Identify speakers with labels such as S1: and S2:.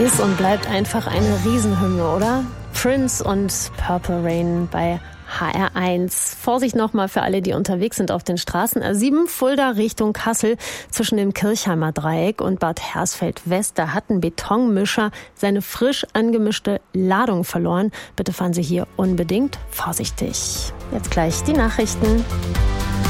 S1: Ist und bleibt einfach eine Riesenhymne, oder? Prince und Purple Rain bei HR1. Vorsicht nochmal für alle, die unterwegs sind auf den Straßen. A7 Fulda Richtung Kassel zwischen dem Kirchheimer Dreieck und Bad Hersfeld West. Da hat ein Betonmischer seine frisch angemischte Ladung verloren. Bitte fahren Sie hier unbedingt vorsichtig. Jetzt gleich die Nachrichten.